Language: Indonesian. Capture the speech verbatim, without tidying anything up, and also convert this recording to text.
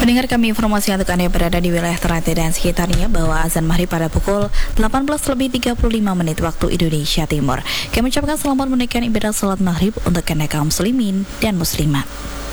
Pendengar, kami informasi untuk Anda yang berada di wilayah Ternate dan sekitarnya bahwa azan maghrib pada pukul delapan belas lebih tiga puluh lima menit waktu Indonesia Timur. Kami ucapkan selamat menunaikan ibadah salat maghrib untuk Anda kaum muslimin dan muslimat.